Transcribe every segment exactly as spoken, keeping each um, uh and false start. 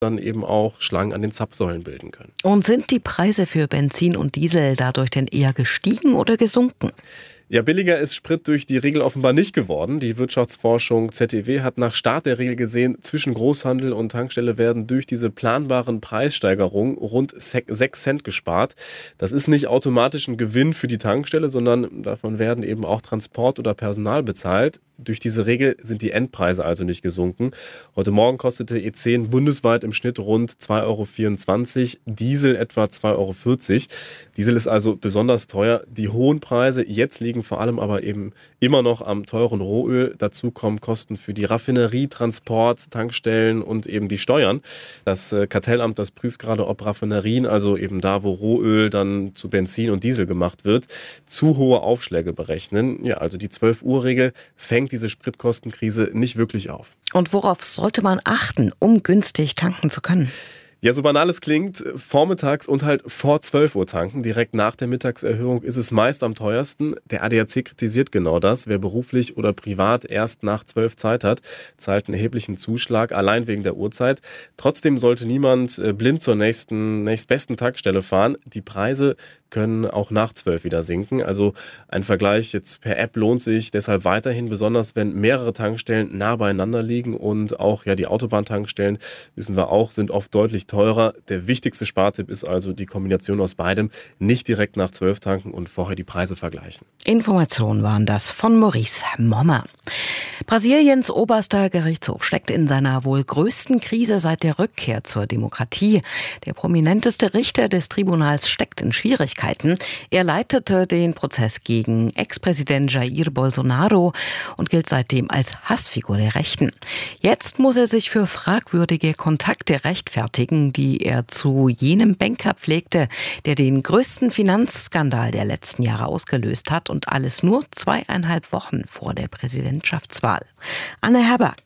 dann eben auch Schlangen an den Zapfsäulen bilden können. Und sind die Preise für Benzin und Diesel dadurch denn eher gestiegen oder gesunken? Ja, billiger ist Sprit durch die Regel offenbar nicht geworden. Die Wirtschaftsforschung Z D W hat nach Start der Regel gesehen, zwischen Großhandel und Tankstelle werden durch diese planbaren Preissteigerungen rund sechs Cent gespart. Das ist nicht automatisch ein Gewinn für die Tankstelle, sondern davon werden eben auch Transport oder Personal bezahlt. Durch diese Regel sind die Endpreise also nicht gesunken. Heute Morgen kostete E zehn bundesweit im Schnitt rund zwei Euro vierundzwanzig, Diesel etwa zwei Euro vierzig. Diesel ist also besonders teuer. Die hohen Preise jetzt liegen vor allem aber eben immer noch am teuren Rohöl. Dazu kommen Kosten für die Raffinerie, Transport, Tankstellen und eben die Steuern. Das Kartellamt, das prüft gerade, ob Raffinerien, also eben da, wo Rohöl dann zu Benzin und Diesel gemacht wird, zu hohe Aufschläge berechnen. Ja, also die zwölf-Uhr-Regel fängt diese Spritkostenkrise nicht wirklich auf. Und worauf sollte man achten, um günstig tanken zu können? Ja, so banal es klingt, vormittags und halt vor zwölf Uhr tanken. Direkt nach der Mittagserhöhung ist es meist am teuersten. Der A D A C kritisiert genau das. Wer beruflich oder privat erst nach zwölf Zeit hat, zahlt einen erheblichen Zuschlag, allein wegen der Uhrzeit. Trotzdem sollte niemand blind zur nächsten, nächstbesten Tankstelle fahren. Die Preise können auch nach zwölf wieder sinken. Also ein Vergleich jetzt per App lohnt sich deshalb weiterhin, besonders wenn mehrere Tankstellen nah beieinander liegen. Und auch ja die Autobahntankstellen, wissen wir auch, sind oft deutlich teurer. Der wichtigste Spartipp ist also die Kombination aus beidem. Nicht direkt nach zwölf tanken und vorher die Preise vergleichen. Informationen waren das von Maurice Mommer. Brasiliens oberster Gerichtshof steckt in seiner wohl größten Krise seit der Rückkehr zur Demokratie. Der prominenteste Richter des Tribunals steckt in Schwierigkeiten. Er leitete den Prozess gegen Ex-Präsident Jair Bolsonaro und gilt seitdem als Hassfigur der Rechten. Jetzt muss er sich für fragwürdige Kontakte rechtfertigen, die er zu jenem Banker pflegte, der den größten Finanzskandal der letzten Jahre ausgelöst hat, und alles nur zweieinhalb Wochen vor der Präsidentschaftswahl. Anne Herberg.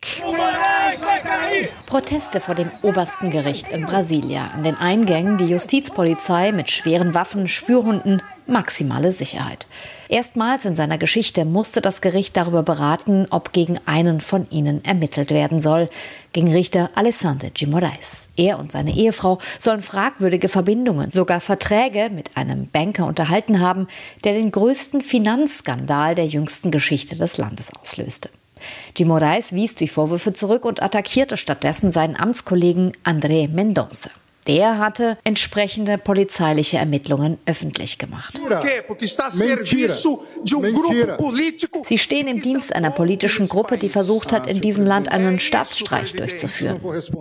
Proteste vor dem obersten Gericht in Brasilia. An den Eingängen die Justizpolizei mit schweren Waffen, Spürhunden, maximale Sicherheit. Erstmals in seiner Geschichte musste das Gericht darüber beraten, ob gegen einen von ihnen ermittelt werden soll, gegen Richter Alessandro de Moraes. Er und seine Ehefrau sollen fragwürdige Verbindungen, sogar Verträge mit einem Banker unterhalten haben, der den größten Finanzskandal der jüngsten Geschichte des Landes auslöste. De Moraes wies die Vorwürfe zurück und attackierte stattdessen seinen Amtskollegen André Mendonça. Der hatte entsprechende polizeiliche Ermittlungen öffentlich gemacht. Sie stehen im Dienst einer politischen Gruppe, die versucht hat, in diesem Land einen Staatsstreich durchzuführen.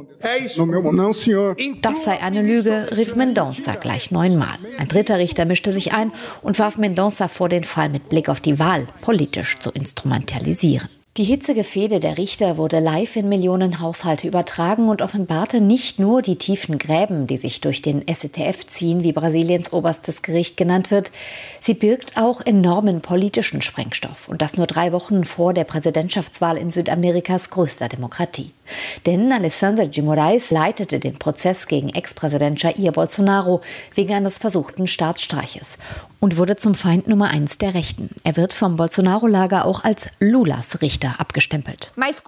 Das sei eine Lüge, rief Mendonça gleich neunmal. Ein dritter Richter mischte sich ein und warf Mendonça vor, den Fall mit Blick auf die Wahl politisch zu instrumentalisieren. Die hitzige Fehde der Richter wurde live in Millionen Haushalte übertragen und offenbarte nicht nur die tiefen Gräben, die sich durch den S T F ziehen, wie Brasiliens oberstes Gericht genannt wird. Sie birgt auch enormen politischen Sprengstoff. Und das nur drei Wochen vor der Präsidentschaftswahl in Südamerikas größter Demokratie. Denn Alessandro de Moraes leitete den Prozess gegen Ex-Präsident Jair Bolsonaro wegen eines versuchten Staatsstreiches und wurde zum Feind Nummer eins der Rechten. Er wird vom Bolsonaro-Lager auch als Lulas Richter abgestempelt.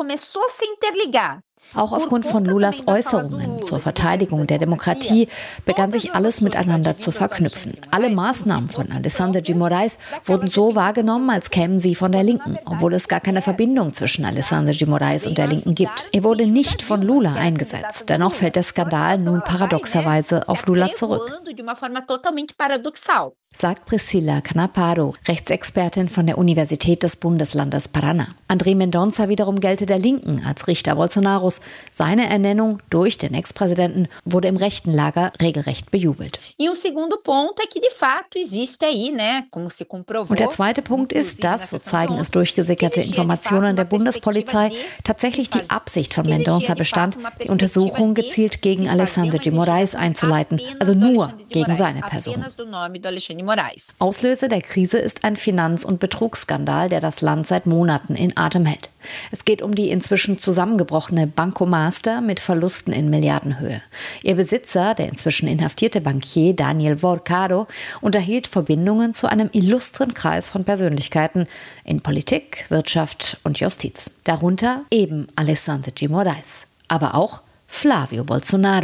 Auch aufgrund von Lulas Äußerungen zur Verteidigung der Demokratie begann sich alles miteinander zu verknüpfen. Alle Maßnahmen von Alessandro de Moraes wurden so wahrgenommen, als kämen sie von der Linken, obwohl es gar keine Verbindung zwischen Alessandro de Moraes und der Linken gibt. Er wurde nicht von Lula eingesetzt. Dennoch fällt der Skandal nun paradoxerweise auf Lula zurück, sagt Priscila Canaparo, Rechtsexpertin von der Universität des Bundeslandes Paraná. André Mendonça wiederum gelte der Linken als Richter Bolsonaros. Seine Ernennung durch den Ex-Präsidenten wurde im rechten Lager regelrecht bejubelt. Und der zweite Punkt ist, dass, so zeigen es durchgesickerte Informationen der Bundespolizei, tatsächlich die Absicht von Mendonça bestand, die Untersuchung gezielt gegen Alessandro de Moraes einzuleiten, also nur gegen seine Person. Auslöser der Krise ist ein Finanz- und Betrugsskandal, der das Land seit Monaten in Atem hält. Es geht um die inzwischen zusammengebrochene Banco Master mit Verlusten in Milliardenhöhe. Ihr Besitzer, der inzwischen inhaftierte Bankier Daniel Vorcado, unterhielt Verbindungen zu einem illustren Kreis von Persönlichkeiten in Politik, Wirtschaft und Justiz. Darunter eben Alessandro de Moraes, aber auch Flávio Bolsonaro.